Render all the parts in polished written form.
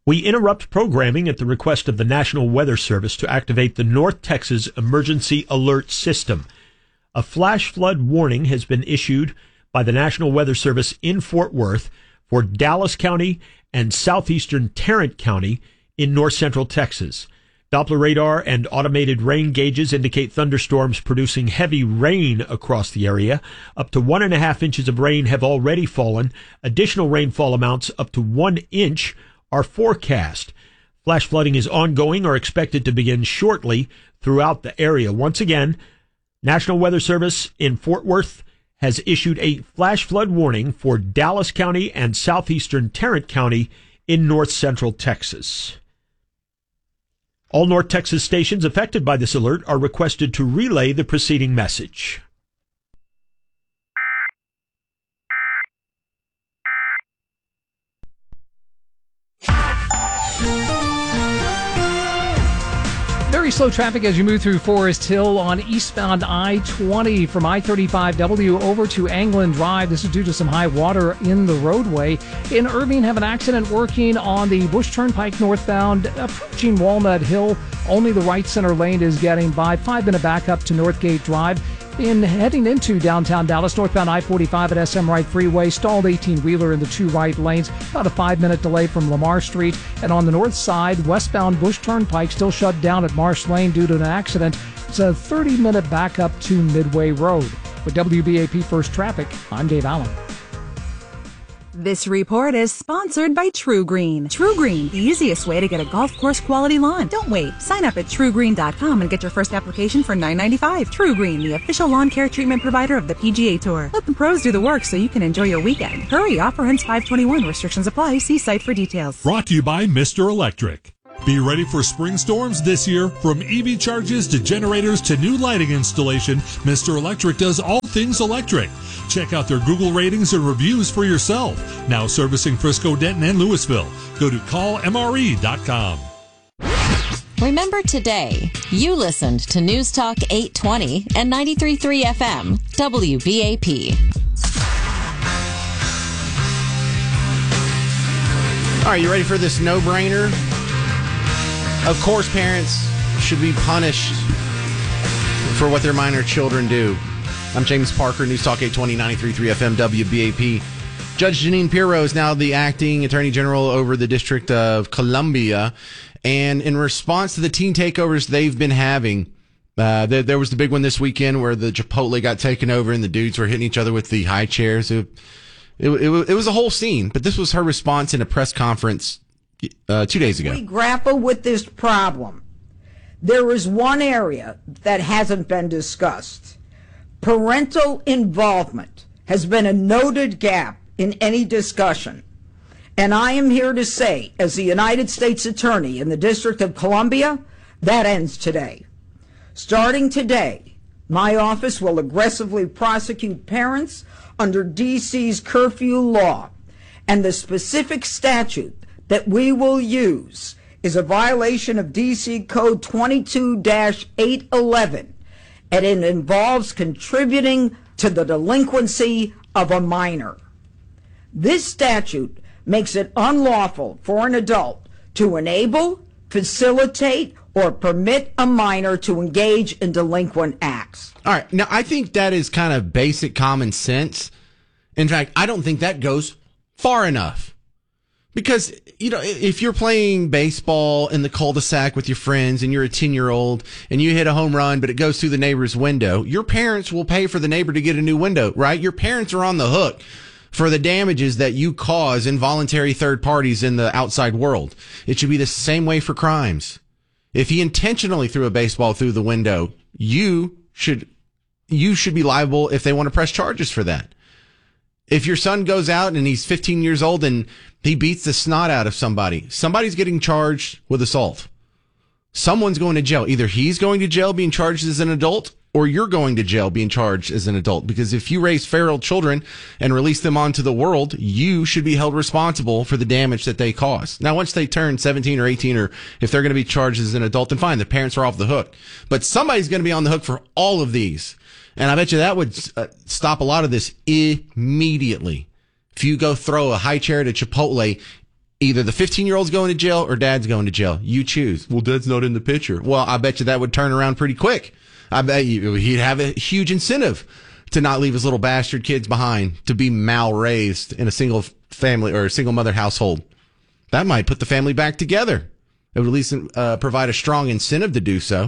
We interrupt programming at the request of the National Weather Service to activate the North Texas Emergency Alert System. A flash flood warning has been issued by the National Weather Service in Fort Worth for Dallas County and southeastern Tarrant County in north central Texas. Doppler radar and automated rain gauges indicate thunderstorms producing heavy rain across the area. Up to 1.5 inches of rain have already fallen. Additional rainfall amounts up to 1 inch are forecast. Flash flooding is ongoing or expected to begin shortly throughout the area. Once again, National Weather Service in Fort Worth has issued a flash flood warning for Dallas County and southeastern Tarrant County in north central Texas. All North Texas stations affected by this alert are requested to relay the preceding message. Very slow traffic as you move through Forest Hill on eastbound I-20 from I-35W over to Anglin Drive. This is due to some high water in the roadway. In Irving, have an accident working on the Bush Turnpike northbound, approaching Walnut Hill. Only the right center lane is getting by. 5-minute backup to Northgate Drive. In heading into downtown Dallas, northbound I-45 at SM Wright Freeway, stalled 18-wheeler in the 2 right lanes, about a 5-minute delay from Lamar Street. And on the north side, westbound Bush Turnpike still shut down at Marsh Lane due to an accident. It's a 30-minute backup to Midway Road. With WBAP First Traffic, I'm Dave Allen. This report is sponsored by True Green. True Green, the easiest way to get a golf course quality lawn. Don't wait. Sign up at TrueGreen.com and get your first application for $9.95. True Green, the official lawn care treatment provider of the PGA Tour. Let the pros do the work so you can enjoy your weekend. Hurry, offer ends 5/21. Restrictions apply. See site for details. Brought to you by Mr. Electric. Be ready for spring storms this year. From EV charges to generators to new lighting installation, Mr. Electric does all things electric. Check out their Google ratings and reviews for yourself. Now servicing Frisco, Denton, and Louisville. Go to callmre.com. Remember today, you listened to News Talk 820 and 93.3 FM, WBAP. All right, you ready for this no-brainer? Of course, parents should be punished for what their minor children do. I'm James Parker, News Talk 820, 93.3 FM, WBAP. Judge Jeanine Pirro is now the acting attorney general over the District of Columbia. And in response to the teen takeovers they've been having, there was the big one this weekend where the Chipotle got taken over and the dudes were hitting each other with the high chairs. It was a whole scene, but this was her response in a press conference 2 days ago. We grapple with this problem. There is one area that hasn't been discussed. Parental involvement has been a noted gap in any discussion. And I am here to say, as the United States Attorney in the District of Columbia, that ends today. Starting today, my office will aggressively prosecute parents under D.C.'s curfew law, and the specific statute that we will use is a violation of D.C. Code 22-811, and it involves contributing to the delinquency of a minor. This statute makes it unlawful for an adult to enable, facilitate, or permit a minor to engage in delinquent acts. All right. Now, I think that is kind of basic common sense. In fact, I don't think that goes far enough. Because, you know, if you're playing baseball in the cul-de-sac with your friends and you're a 10-year-old and you hit a home run, but it goes through the neighbor's window, your parents will pay for the neighbor to get a new window, right? Your parents are on the hook for the damages that you cause involuntary third parties in the outside world. It should be the same way for crimes. If he intentionally threw a baseball through the window, you should be liable if they want to press charges for that. If your son goes out and he's 15 years old and he beats the snot out of somebody's getting charged with assault. Someone's going to jail. Either he's going to jail being charged as an adult, or you're going to jail being charged as an adult. Because if you raise feral children and release them onto the world, you should be held responsible for the damage that they cause. Now, once they turn 17 or 18, or if they're going to be charged as an adult, then fine, the parents are off the hook. But somebody's going to be on the hook for all of these. And I bet you that would stop a lot of this immediately. If you go throw a high chair at a Chipotle, Either the 15-year-old's going to jail or dad's going to jail. You choose. Well, dad's not in the picture. Well, I bet you that would turn around pretty quick. I bet you he'd have a huge incentive to not leave his little bastard kids behind, to be mal-raised in a single family or a single mother household. That might put the family back together. It would at least provide a strong incentive to do so.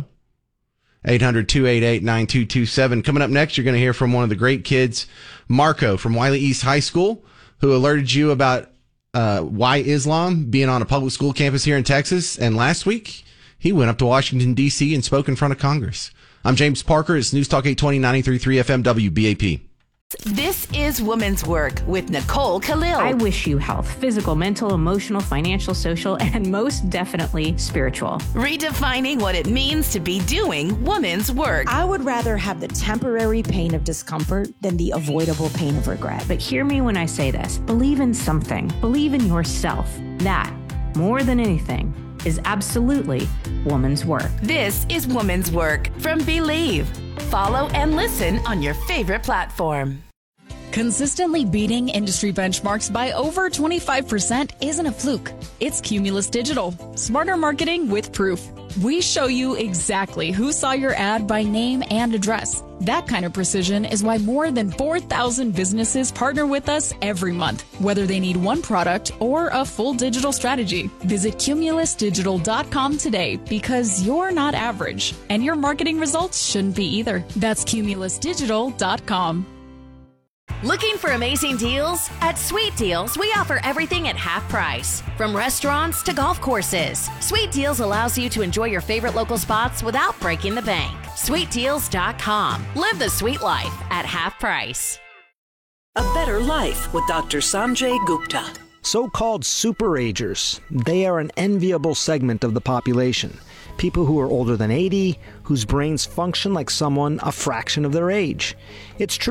800-288-9227. Coming up next, you're going to hear from one of the great kids, Marco from Wiley East High School, who alerted you about why Islam being on a public school campus here in Texas. And last week, he went up to Washington, D.C. and spoke in front of Congress. I'm James Parker. It's News Talk 820, 93.3 FM, WBAP. This is Woman's Work with Nicole Khalil. I wish you health, physical, mental, emotional, financial, social, and most definitely spiritual. Redefining what it means to be doing woman's work. I would rather have the temporary pain of discomfort than the avoidable pain of regret. But hear me when I say this. Believe in something. Believe in yourself. That, more than anything, is absolutely woman's work. This is Woman's Work from Believe. Follow and listen on your favorite platform. Consistently beating industry benchmarks by over 25% isn't a fluke. It's Cumulus Digital. Smarter marketing with proof. We show you exactly who saw your ad by name and address. That kind of precision is why more than 4,000 businesses partner with us every month, whether they need one product or a full digital strategy. Visit cumulusdigital.com today, because you're not average, and your marketing results shouldn't be either. That's cumulusdigital.com. Looking for amazing deals? At Sweet Deals, we offer everything at half price. From restaurants to golf courses, Sweet Deals allows you to enjoy your favorite local spots without breaking the bank. SweetDeals.com. Live the sweet life at half price. A Better Life with Dr. Sanjay Gupta. So-called superagers. They are an enviable segment of the population. People who are older than 80, whose brains function like someone a fraction of their age. It's true